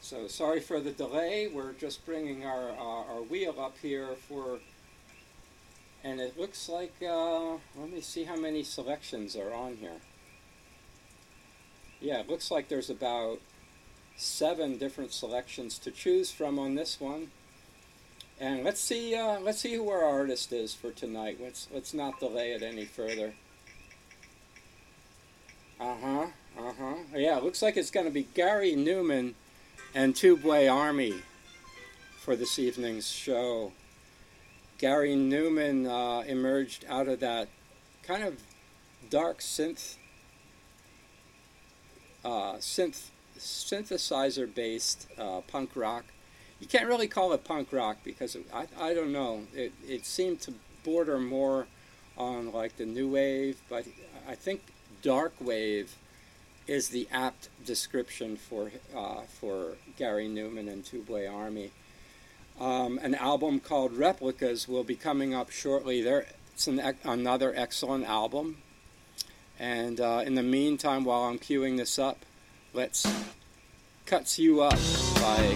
So sorry for the delay. We're just bringing our wheel up here and it looks like, let me see how many selections are on here. Yeah, it looks like there's about 7 different selections to choose from on this one. And let's see who our artist is for tonight. Let's not delay it any further. Yeah, it looks like it's going to be Gary Numan and Tubeway Army for this evening's show. Gary Numan emerged out of that kind of dark synthesizer-based punk rock. You can't really call it punk rock because I don't know. It seemed to border more on like the new wave, but I think dark wave is the apt description for Gary Numan and Tubeway Army. An album called Replicas will be coming up shortly. It's another excellent album. And in the meantime, while I'm queuing this up, let's Cuts You Up by